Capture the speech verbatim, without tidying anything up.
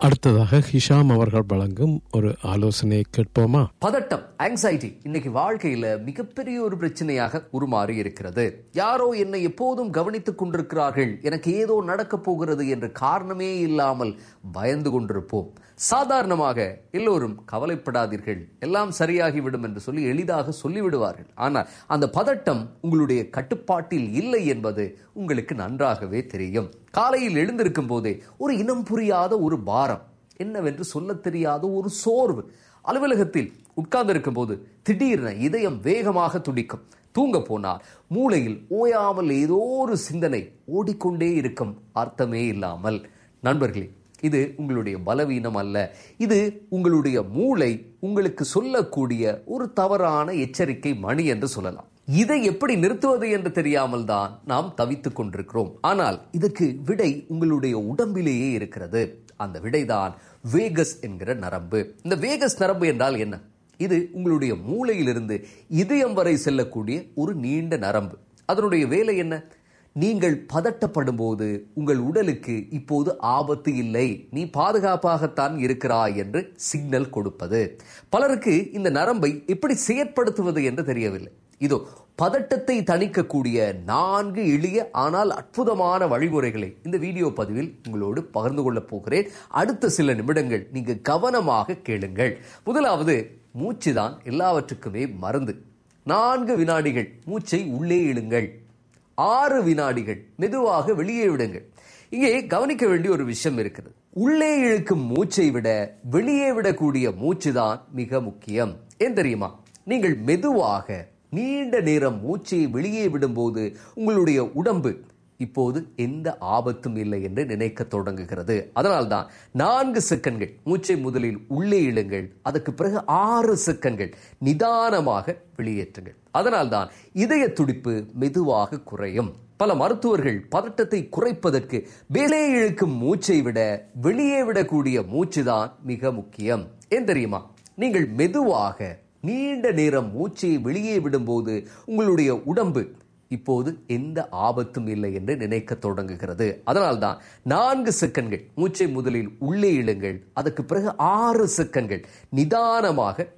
அடுத்ததாக ஹிஷாம் அவர்கள் வழங்கும் ஒரு ஆலோசனை கேட்போமா? பதட்டம், ஆங்ஸைட்டி இன்னைக்கு வாழ்க்கையில மிகப்பெரிய ஒரு பிரச்சனையாக உருமாறி இருக்கிறது. யாரோ என்னை எப்போதும் கவனித்துக் கொண்டிருக்கிறார்கள், எனக்கு ஏதோ நடக்க போகிறது என்று காரணமே இல்லாமல் பயந்து கொண்டிருப்போம். சாதாரணமாக எல்லோரும் கவலைப்படாதீர்கள், எல்லாம் சரியாகிவிடும் என்று சொல்லி எளிதாக சொல்லிவிடுவார்கள். ஆனால் அந்த பதட்டம் உங்களுடைய கட்டுப்பாட்டில் இல்லை என்பது உங்களுக்கு நன்றாகவே தெரியும். காலையில் எழுந்திருக்கும் போதே ஒரு இனம் புரியாத ஒரு பாரம், என்னவென்று சொல்ல தெரியாத ஒரு சோர்வு. அலுவலகத்தில் உட்கார்ந்திருக்கும் போது திடீரென இதயம் வேகமாக துடிக்கும். தூங்க போனால் மூளையில் ஓயாமல் ஏதோ ஒரு சிந்தனை ஓடிக்கொண்டே இருக்கும், அர்த்தமே இல்லாமல். நண்பர்களே, இது உங்களுடைய பலவீனம் அல்ல, இது உங்களுடைய மூளை உங்களுக்கு சொல்லக்கூடிய ஒரு தவறான எச்சரிக்கை மணி என்று சொல்லலாம். இதை எப்படி நிறுத்துவது என்று தெரியாமல் தான் நாம் தவித்துக் கொண்டிருக்கிறோம். ஆனால் இதற்கு விடை உங்களுடைய உடம்பிலேயே இருக்கிறது. அந்த விடைதான் வேகஸ் என்கிற நரம்பு. இந்த வேகஸ் நரம்பு என்றால் என்ன? இது உங்களுடைய மூளையிலிருந்து இதயம் வரை செல்லக்கூடிய ஒரு நீண்ட நரம்பு. அதனுடைய வேலை என்ன? நீங்கள் பதட்டப்படும் போது உங்கள் உடலுக்கு இப்போது ஆபத்து இல்லை, நீ பாதுகாப்பாகத்தான் இருக்கிறாய் என்று சிக்னல் கொடுப்பது. பலருக்கு இந்த நரம்பை எப்படி செயற்படுத்துவது என்று தெரியவில்லை. இதோ பதட்டத்தை தணிக்கக்கூடிய நான்கு எளிய ஆனால் அற்புதமான வழிமுறைகளை இந்த வீடியோ பதிவில் உங்களோடு பகிர்ந்து கொள்ளப் போகிறேன். அடுத்த சில நிமிடங்கள் நீங்க கவனமாக கேளுங்கள். முதலாவது, மூச்சு தான் எல்லாவற்றுக்குமே மருந்து. நான்கு வினாடிகள் மூச்சை உள்ளே இழுங்கள், ஆறு வினாடிகள் மெதுவாக வெளியே விடுங்கள். இங்கே கவனிக்க வேண்டிய ஒரு விஷயம் இருக்கிறது. உள்ளே இழுக்கும் மூச்சை விட வெளியே விடக்கூடிய மூச்சு தான் மிக முக்கியம். ஏன் தெரியுமா? நீங்கள் மெதுவாக நீண்ட நேரம் மூச்சை வெளியே விடும்போது உங்களுடைய உடம்பு இப்போது எந்த ஆபத்தும் இல்லை என்று நினைக்க தொடங்குகிறது. அதனால்தான் நான்கு செகண்ட்கள் மூச்சை முதலில் உள்ளே இழுங்கள், அதற்கு பிறகு ஆறு செகண்ட்கள் நிதானமாக வெளியேற்றுங்கள். அதனால்தான் இதய துடிப்பு மெதுவாக குறையும். பல மருத்துவர்கள் பதட்டத்தை குறைப்பதற்கு வெளியே இழுக்கும் மூச்சை விட வெளியே விடக்கூடிய மூச்சு தான் மிக முக்கியம். ஏன் தெரியுமா? நீங்கள் மெதுவாக நீண்ட நேரம் மூச்சை வெளியே விடும்போது உங்களுடைய உடம்பு இப்போது எந்த ஆபத்தும் இல்லை என்று நினைக்க தொடங்குகிறது. அதனால்தான் நான்கு செகண்ட்கள் மூச்சை முதலில் உள்ளே இழுங்கள், அதற்கு பிறகு ஆறு செகண்ட்கள் நிதானமாக